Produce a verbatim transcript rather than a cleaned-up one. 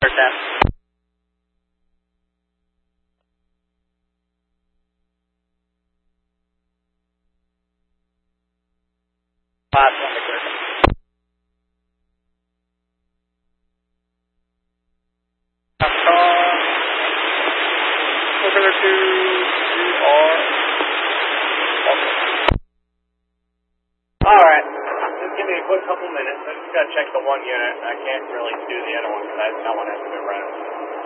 ten. Last one to clear. Four two, you are. Alright, just give me a quick couple minutes. I just gotta check the one unit. I can't really do the other one because that one has to be running.